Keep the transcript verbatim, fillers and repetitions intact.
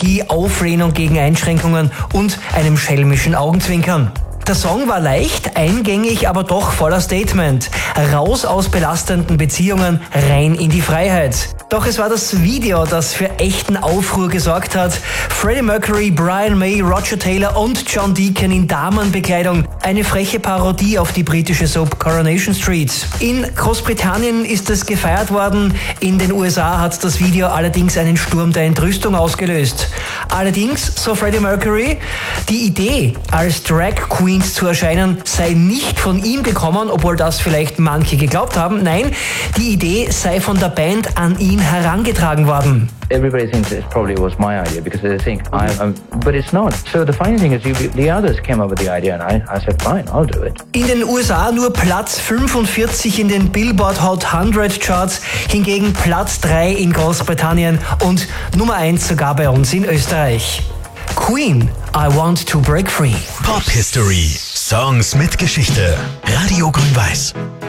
wie Auflehnung gegen Einschränkungen und einem schelmischen Augenzwinkern. Der Song war leicht, eingängig, aber doch voller Statement. Raus aus belastenden Beziehungen, rein in die Freiheit. Doch es war das Video, das für echten Aufruhr gesorgt hat. Freddie Mercury, Brian May, Roger Taylor und John Deacon in Damenbekleidung. Eine freche Parodie auf die britische Soap Coronation Street. In Großbritannien ist es gefeiert worden. In den U S A hat das Video allerdings einen Sturm der Entrüstung ausgelöst. Allerdings, so Freddie Mercury, die Idee, als Drag Queens zu erscheinen, sei nicht von ihm gekommen, obwohl das vielleicht manche geglaubt haben. Nein, die Idee sei von der Band an ihn herangetragen worden. Everybody thinks it probably was my idea because they think I'm, I'm, but it's not. So the funny thing is, you, the others came up with the idea, and I, I said, fine, I'll do it. In den U S A nur Platz fünfundvierzig in den Billboard Hot hundert Charts, hingegen Platz drei in Großbritannien und Nummer eins sogar bei uns in Österreich. Queen, I Want to Break Free. Pop History. Songs mit Geschichte. Radio Grün-Weiß.